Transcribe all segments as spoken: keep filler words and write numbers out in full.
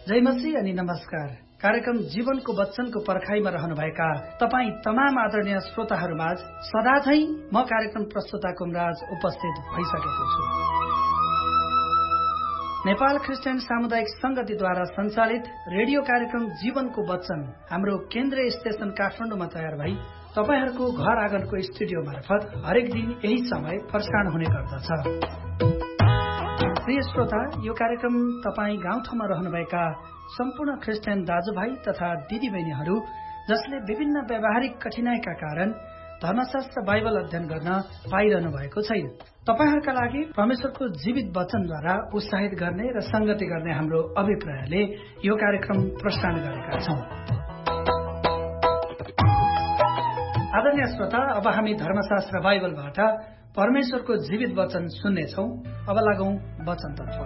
जय मसीह अनि नमस्कार। कार्यक्रम जीवनको वचनको पर्खाइमा रहनुभएका तपाईँ तमाम आदरणीय श्रोताहरूमाझ सदा झैं म कार्यक्रम प्रस्तुता कुमराज उपस्थित भइसकेको छु। नेपाल क्रिस्चियन सामुदायिक संगतिद्वारा सञ्चालित रेडियो कार्यक्रम जीवनको वचन हाम्रो केन्द्रीय स्टेशन काठमाडौँमा तयार भई तपाईहरूको घर आँगनको स्टुडियो मार्फत हरेक दिन यही समय प्रसारण हुने गर्दछ। प्रिय श्रोता, यो कार्यक्रम तपाईँ गाउँठाउँमा रहनुभएका सम्पूर्ण क्रिस्चियन दाजुभाइ तथा दिदीबहिनीहरू जसले विभिन्न व्यावहारिक कठिनाइका कारण धर्मशास्त्र बाइबल अध्ययन गर्न पाइरहनु भएको छैन, तपाईहरूका लागि परमेश्वरको जीवित वचनद्वारा उत्साहित गर्ने र संगति गर्ने हाम्रो अभिप्रायले यो कार्यक्रम प्रसारण गरेका छौं। आदरणीय श्रोता, अब हामी धर्मशास्त्र बाइबलबाट परमेश्वरको जीवित वचन सुन्नेछौं। अब लागौं वचनतर्फ।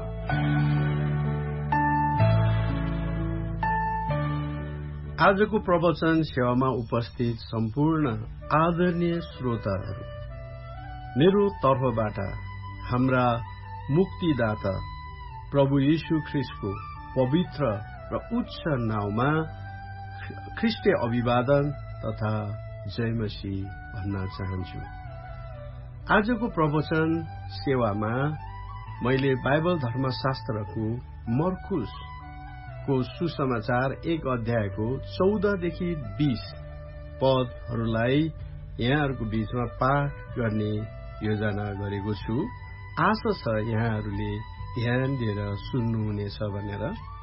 आजको प्रवचन सेवामा उपस्थित सम्पूर्ण आदरणीय श्रोताहरू, मेरो तर्फबाट हाम्रा मुक्तिदाता प्रभु यीशु ख्रीष्टको पवित्र र उच्च नाउँमा ख्रीष्टीय अभिवादन तथा जय मसीह भन्न चाहन्छु। आजको प्रवचन सेवामा मैले बाइबल धर्मशास्त्रको मर्कुस को सुसमाचार एक अध्यायको चौधदेखि बीस पदहरूलाई यहाँहरूको बीचमा पाठ गर्ने योजना गरेको छु। आशा छ यहाँहरूले ध्यान दिएर सुन्नुहुनेछ भनेर।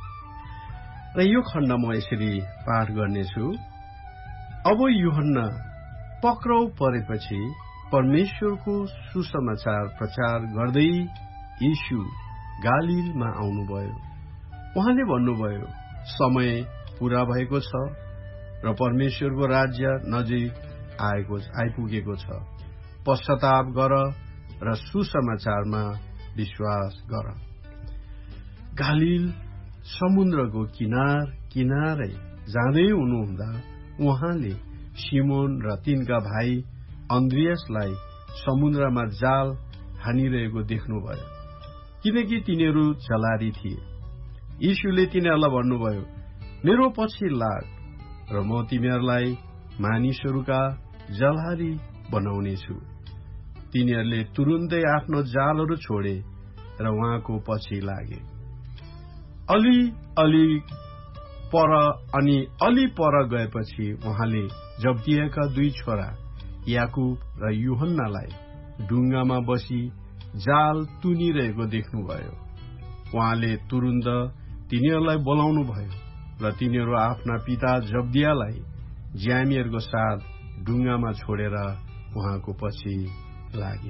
र यो खण्ड म यसरी पाठ गर्नेछु। अब यूहन्ना पक्राउ परेपछि परमेश्वरको सुसमाचार प्रचार गर्दै यीशु गालीलमा आउनुभयो। उहाँले भन्नुभयो, समय पूरा भएको छ र परमेश्वरको राज्य नजिक आएको आइपुगेको छ। पश्चाताप गर र सुसमाचारमा विश्वास गर। गालील समुद्रको किनार किनारै जाँदै हुनुहुँदा उहाँले सिमोन र तिनका भाइ अन्द्रियासलाई समुद्रमा जाल हानिरहेको देख्नुभयो, किनकि तिनीहरू जलारी थिए। यीशुले तिनीहरूलाई भन्नुभयो, मेरो पछि लाग र म तिमीहरूलाई मानिसहरूका जलहारी बनाउनेछु। तिनीहरूले तुरुन्तै आफ्नो जालहरू छोडे र उहाँको पछि लागे। अलि अलि पर अनि अलि पर गएपछि उहाँले जब्दियाका दुई छोरा याकुब र यूहन्नालाई ढुङ्गामा बसी जाल तुनिरहेको देख्नुभयो। उहाँले तुरुन्त तिनीहरूलाई बोलाउनु भयो र तिनीहरू आफ्ना पिता जब्दियालाई ज्यामीहरूको साथ ढुङ्गामा छोडेर उहाँको पछि लागे।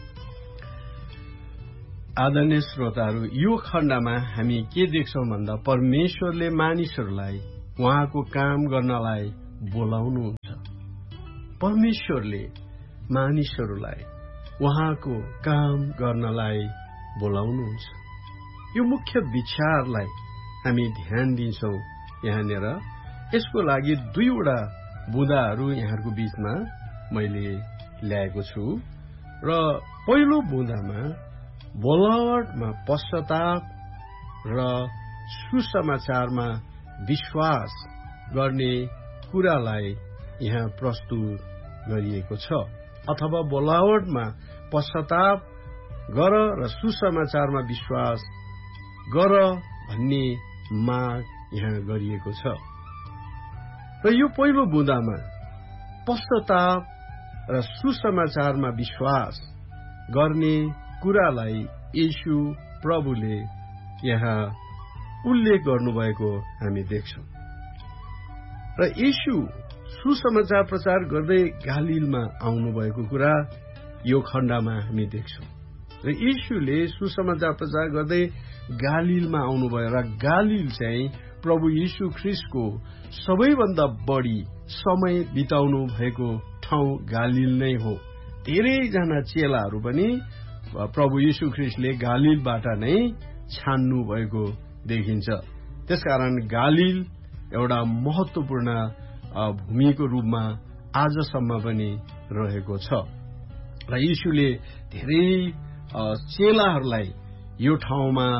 आदरणीय श्रोताहरू, यो खण्डमा हामी के देख्छौं भन्दा परमेश्वरले मानिसहरूलाई उहाँको काम गर्नलाई बोलाउनुहुन्छ। परमेश्वरले मानिसहरूलाई उहाँको काम गर्नलाई बोलाउनुहुन्छ। यो मुख्य विचारलाई हामी ध्यान दिन्छौं यहाँनिर। यसको लागि दुईवटा बुँदाहरू यहाँहरूको बीचमा मैले ल्याएको छु। र पहिलो बुँदामा बोलावटमा पश्चाताप र सुसमाचारमा विश्वास गर्ने कुरालाई यहाँ प्रस्तुत गरिएको छ, अथवा बोलावटमा पश्चाताप गर र सुसमाचारमा विश्वास गर भन्ने माग यहाँ गरिएको छ। र यो पहिलो बुँदामा पश्चाताप र सुसमाचारमा विश्वास गर्ने कुरालाई यीशु प्रभुले यहाँ उल्लेख गर्नुभएको हामी देख्छौं। र यीशु सुसमाचार प्रचार गर्दै गालीलमा आउनुभएको कुरा यो खण्डमा हामी देख्छौं। र यीशुले सुसमाचार प्रचार गर्दै गालीलमा आउनुभयो र गालील चाहिँ प्रभु यीशु ख्रीष्टको सबैभन्दा बढी समय बिताउनु भएको ठाउँ गालील नै हो। धेरैजना चेलाहरू पनि प्रभु यीशु ख्रीष्टले गालीलबाट नै छान्नु भएको देखिन्छ। त्यसकारण गालील एउटा महत्वपूर्ण भूमिको रूपमा आजसम्म पनि रहेको छ। र यीशुले धेरै चेलाहरूलाई यो ठाउँमा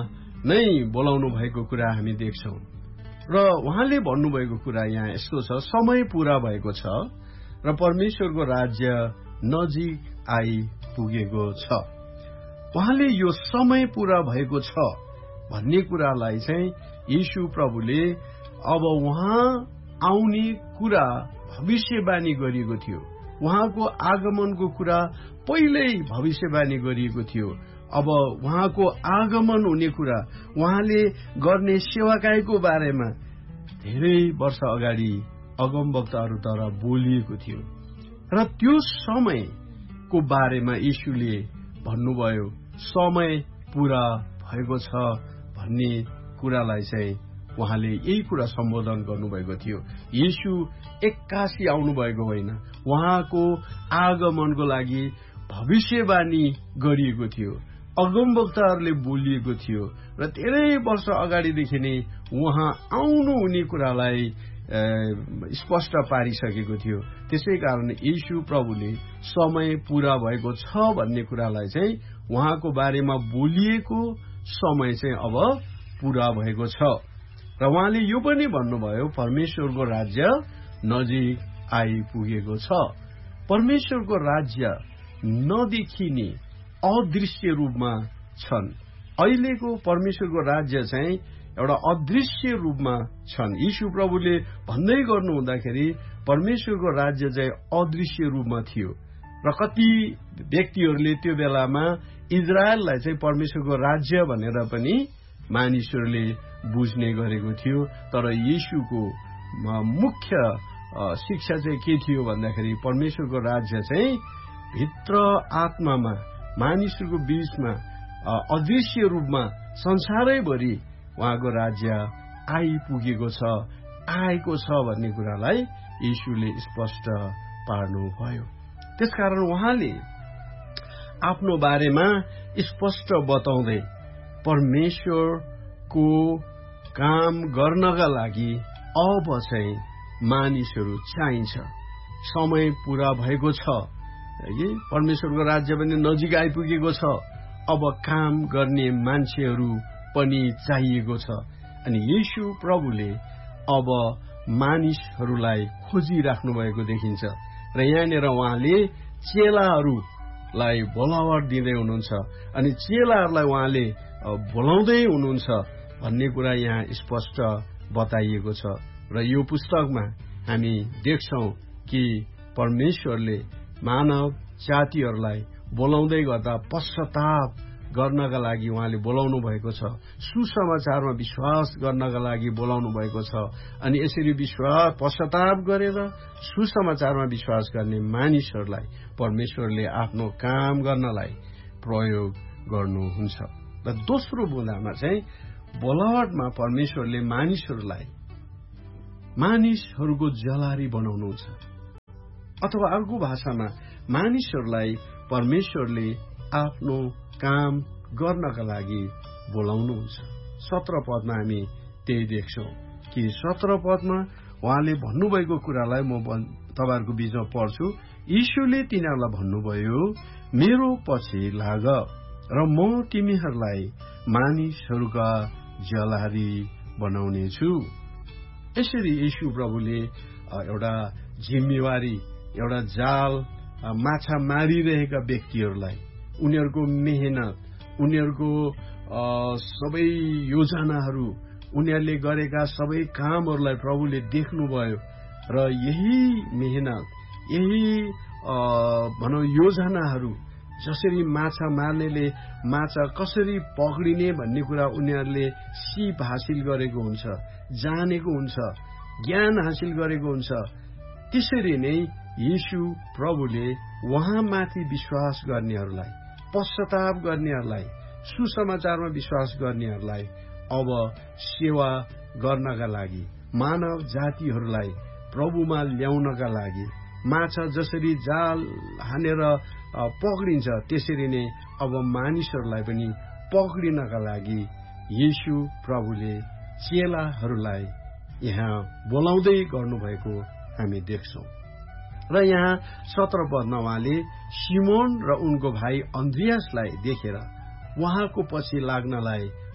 नै बोलाउनु भएको कुरा हामी देख्छौं। र उहाँले भन्नुभएको कुरा यहाँ यस्तो छ, समय पूरा भएको छ र परमेश्वरको राज्य नजिक आइपुगेको छ। उहाँले यो समय पूरा भएको छ भन्ने कुरालाई चाहिँ यीशु प्रभुले अब उहाँ आउने कुरा भविष्यवाणी गरिएको थियो। उहाँको आगमनको कुरा पहिल्यै भविष्यवाणी गरिएको थियो। अब उहाँको आगमन हुने कुरा, उहाँले गर्ने सेवाकाईको बारेमा धेरै वर्ष अगाडि अगमवक्ताहरूद्वारा बोलिएको थियो र त्यो समयको बारेमा यीशुले भन्नुभयो, समय पूरा भएको छ भन्ने कुरालाई चाहिँ उहाँले यही कुरा सम्बोधन गर्नुभएको थियो। यीशु एक्कासी आउनुभएको होइन, उहाँको आगमनको लागि भविष्यवाणी गरिएको थियो, अगमवक्ताहरूले बोलिएको थियो र धेरै वर्ष अगाडिदेखि नै उहाँ आउनु हुने कुरालाई स्पष्ट पारिसकेको थियो। त्यसै कारण यीशु प्रभुले समय पूरा भएको छ भन्ने कुरालाई चाहिँ उहाँको बारेमा बोलिएको समय चाहिँ अब पूरा भएको छ र उहाँले यो पनि भन्नुभयो, परमेश्वरको राज्य नजिक आइपुगेको छ। परमेश्वरको राज्य नदेखिने अदृश्य रूपमा छन्। अहिलेको परमेश्वरको राज्य चाहिँ एउटा अदृश्य रूपमा छन्। यीशु प्रभुले भन्दै गर्नु हुँदाखेरि परमेश्वरको राज्य चाहिँ अदृश्य रूपमा थियो र कति व्यक्तिहरूले त्यो बेलामा इजरायललाई चाहिँ परमेश्वरको राज्य भनेर पनि मानिसहरूले बुझ्ने गरेको थियो। तर यीशुको मुख्य शिक्षा चाहिँ के थियो भन्दाखेरि परमेश्वरको राज्य चाहिँ भित्र आत्मामा मानिसहरूको बीचमा अदृश्य रूपमा संसारैभरि उहाँको राज्य आइपुगेको छ, आएको छ भन्ने कुरालाई यीशुले स्पष्ट पार्नुभयो। त्यसकारण उहाँले आफ्नो बारेमा स्पष्ट बताउँदै परमेश्वरको काम गर्नका लागि अब चाहिँ मानिसहरू चाहिन्छ, समय पूरा भएको छ, परमेश्वरको राज्य पनि नजिक आइपुगेको छ, अब काम गर्ने मान्छेहरू पनि चाहिएको छ। अनि यीशु प्रभुले अब मानिसहरूलाई खोजिराख्नु भएको देखिन्छ र यहाँनिर उहाँले चेलाहरूलाई बोलावट दिँदै हुनुहुन्छ अनि चेलाहरूलाई उहाँले बोलाउँदै हुनुहुन्छ भन्ने कुरा यहाँ स्पष्ट बताइएको छ। र यो पुस्तकमा हामी देख्छौं कि परमेश्वरले मानव जातिहरूलाई बोलाउँदै गर्दा पश्चाताप गर्नका लागि उहाँले बोलाउनु भएको छ, सुसमाचारमा विश्वास गर्नका लागि बोलाउनु भएको छ। अनि यसरी विश्वास पश्चाताप गरेर सुसमाचारमा विश्वास गर्ने मानिसहरूलाई परमेश्वरले आफ्नो काम गर्नलाई प्रयोग गर्नुहुन्छ। र दोस्रो बुँदामा चाहिँ बोलावटमा परमेश्वरले मानिसहरूलाई मानिसहरूको जलारी बनाउनुहुन्छ, अथवा अर्को भाषामा मानिसहरूलाई परमेश्वरले आफ्नो काम गर्नका लागि बोलाउनुहुन्छ। सत्र पदमा हामी त्यही देख्छौं कि सत्र पदमा उहाँले भन्नुभएको कुरालाई म तपाईहरुको बीचमा पढ्छु। यीशुले तिनीहरूलाई भन्नुभयो, मेरो पछि लाग र म तिमीहरूलाई मानिसहरूका जलारी बनाउने छु। यसरी यीशु प्रभुले एउटा जिम्मेवारी, एउटा जाल माछा मारिरहेका व्यक्तिहरूलाई उनीहरूको मेहनत, उनीहरूको सबै योजनाहरू, उनीहरूले गरेका सबै कामहरूलाई प्रभुले देख्नुभयो र यही मेहनत, यही भनौं योजनाहरू, जसरी माछा मार्नेले माछा कसरी पक्रिने भन्ने कुरा उनीहरूले सिप हासिल गरेको हुन्छ, जानेको हुन्छ, ज्ञान हासिल गरेको हुन्छ, त्यसरी नै यीशु प्रभुले उहाँमाथि विश्वास गर्नेहरूलाई, पश्चाताप गर्नेहरूलाई, सुसमाचारमा विश्वास गर्नेहरूलाई अब सेवा गर्नका लागि, मानव जातिहरूलाई प्रभुमा ल्याउनका लागि, माछा जसरी जाल हानेर पक्रिन्छ त्यसरी नै अब मानिसहरूलाई पनि पक्रिनका लागि यीशु प्रभुले चेलाहरूलाई यहाँ बोलाउँदै गर्नुभएको हामी देख्छौं। र यहाँ सत्र पदमा उहाँले सिमोन र उनको भाइ अन्द्रियासलाई देखेर उहाँको पछि लाग्नलाई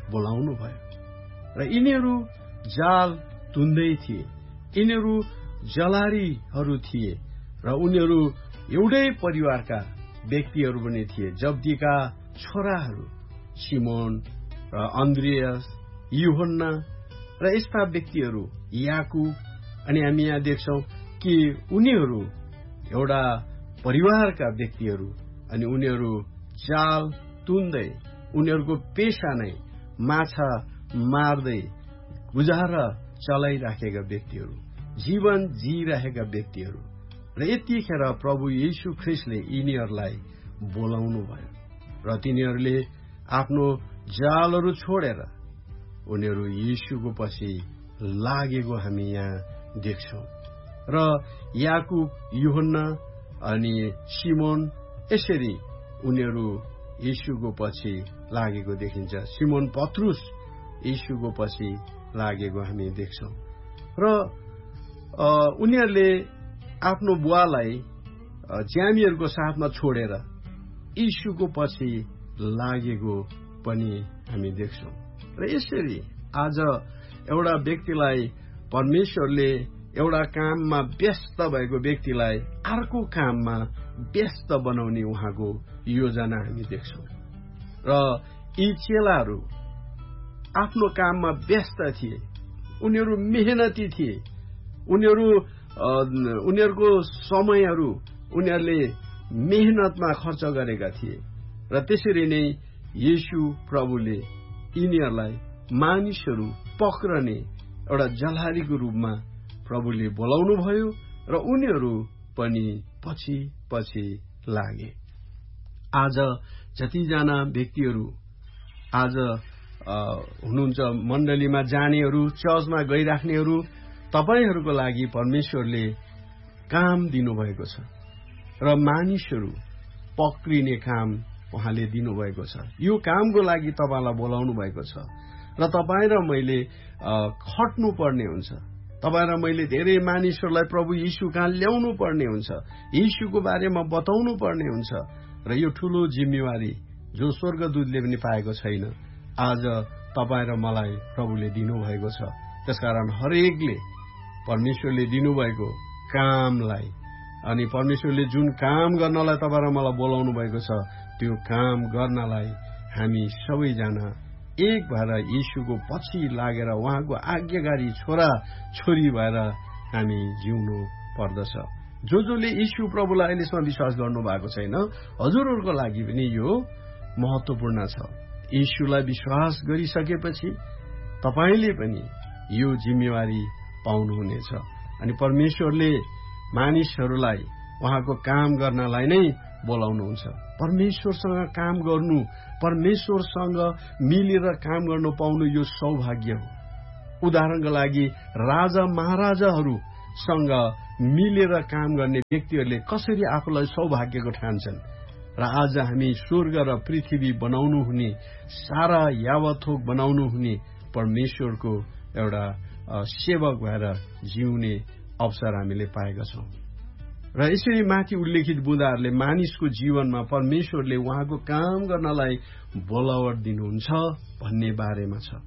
बोलाउनु भयो र यिनीहरू जाल तुन्दै थिए। यिनीहरू जलारीहरू थिए र उनीहरू एउटै परिवारका व्यक्तिहरू पनि थिए। जब्दीका छोराहरू सिमोन र अन्द्रियास, यूहन्ना र यस्ता व्यक्तिहरू, याकूब। अनि हामी यहाँ देख्छौं कि उनीहरू एउटा परिवारका व्यक्तिहरू अनि उनीहरू जाल तुन्दै, उनीहरूको पेशा नै माछा मार्दै गुजारा चलाइराखेका व्यक्तिहरू, जीवन जिइरहेका व्यक्तिहरू। र यतिखेर प्रभु येशू ख्रीष्टले यिनीहरूलाई बोलाउनु भयो र तिनीहरूले आफ्नो जालहरू छोडेर उनीहरू येशूको पछि लागेको हामी यहाँ देख्छौं। र याकूब, यूहन्ना अनि सिमोन यसरी उनीहरू येशूको पछि लागेको देखिन्छ। सिमोन पत्रुस येशूको पछि लागेको हामी देख्छौं र उनीहरूले आफ्नो बुवालाई ज्यामीहरूको साथमा छोडेर येशूको पछि लागेको पनि हामी देख्छौं। र यसरी आज एउटा व्यक्तिलाई परमेश्वरले एउटा काममा व्यस्त भएको व्यक्तिलाई अर्को काममा व्यस्त बनाउने उहाँको योजना हामी देख्छौं। र यी चेलाहरू आफ्नो काममा व्यस्त थिए, उनीहरू मेहनती थिए, उनीहरू उनीहरूको समयहरू उनीहरूले मेहनतमा खर्च गरेका थिए र त्यसरी नै येशू प्रभुले यिनीहरूलाई मानिसहरू पक्रने एउटा जलहारीको रूपमा प्रभुले बोलाउनु भयो र उनीहरू पनि पछि पछि लागे। आज जतिजना व्यक्तिहरू आज हुनुहुन्छ, मण्डलीमा जानेहरू, चर्चमा गइराख्नेहरू, तपाईहरूको लागि परमेश्वरले काम दिनुभएको छ र मानिसहरू पक्रिने काम उहाँले दिनुभएको छ। यो कामको लागि तपाईँलाई बोलाउनु भएको छ र तपाईँ र मैले खट्नु पर्ने हुन्छ। तपाईँ र मैले धेरै मानिसहरूलाई प्रभु येशू कहाँ ल्याउनु पर्ने हुन्छ, येशूको बारेमा बताउनु पर्ने हुन्छ र यो ठूलो जिम्मेवारी जो स्वर्गदूतले पनि पाएको छैन, आज तपाईँ र मलाई प्रभुले दिनुभएको छ। त्यसकारण हरेकले परमेश्वरले दिनुभएको कामलाई अनि परमेश्वरले जुन काम गर्नलाई तपाईँ र मलाई बोलाउनु भएको छ त्यो काम गर्नलाई हामी सबैजना एक भएर येशूको पछि लागेर उहाँको आज्ञाकारी छोरा छोरी भएर हामी जिउनु पर्दछ। जो जसले येशू प्रभुलाई अहिलेसम्म विश्वास गर्नु भएको छैन, हजुरहरूको लागि पनि यो महत्वपूर्ण छ। येशूलाई विश्वास गरिसकेपछि तपाईले पनि यो जिम्मेवारी पाउनुहुनेछ अनि परमेश्वरले मानिसहरूलाई उहाँको काम गर्नलाई नै बोलाउनुहुन्छ। परमेश्वरसँग काम गर्नु, परमेश्वरसँग मिलेर काम गर्नु पाउनु यो सौभाग्य हो। उदाहरणको लागि राजा महाराजाहरूसँग मिलेर काम गर्ने व्यक्तिहरूले कसरी आफूलाई सौभाग्यको ठान्छन् र आज हामी स्वर्ग र पृथ्वी बनाउनु हुने, सारा यावथोक बनाउनु हुने परमेश्वरको एउटा सेवक भएर जिउने अवसर हामीले पाएका छौं। र यसरी माथि उल्लेखित बुँदाहरूले मानिसको जीवनमा परमेश्वरले उहाँको काम गर्नलाई बोलावट दिनुहुन्छ भन्ने बारेमा छ।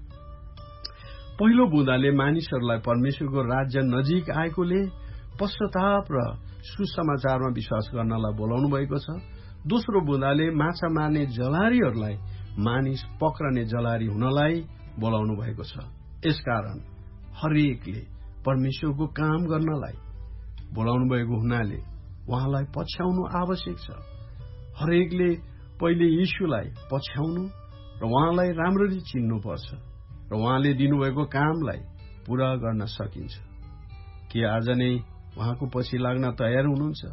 पहिलो बुँदाले मानिसहरूलाई परमेश्वरको राज्य नजिक आएकोले पश्चाताप र सुसमाचारमा विश्वास गर्नलाई बोलाउनु भएको छ। दोस्रो बुँदाले माछा मार्ने जलारीहरूलाई मानिस पक्रने जलारी हुनलाई बोलाउनु भएको छ। यसकारण हरेकले परमेश्वरको काम गर्नलाई बोलाउनु भएको हुनाले उहाँलाई पछ्याउनु आवश्यक छ। हरेकले पहिले येशूलाई पछ्याउनु र उहाँलाई राम्ररी चिन्नुपर्छ र उहाँले दिनुभएको कामलाई पूरा गर्न सकिन्छ। के आज नै उहाँको पछि लाग्न तयार हुनुहुन्छ?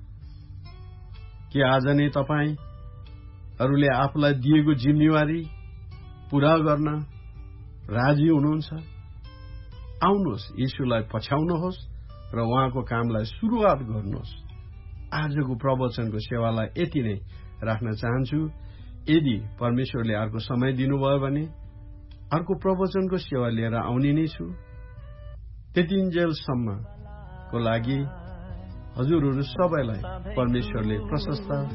के आज नै तपाईहरूले आफूलाई दिएको जिम्मेवारी पूरा गर्न राजी हुनुहुन्छ? आउनुहोस्, येशूलाई पछ्याउनुहोस् र उहाँको कामलाई सुरुवात गर्नुहोस्। आजको प्रवचनको सेवालाई यति नै राख्न चाहन्छु। यदि परमेश्वरले अर्को समय दिनुभयो भने अर्को प्रवचनको सेवा लिएर आउने नै छु। त्यतिन्जेलसम्मको लागि हजुरहरू सबैलाई परमेश्वरले प्रशस्त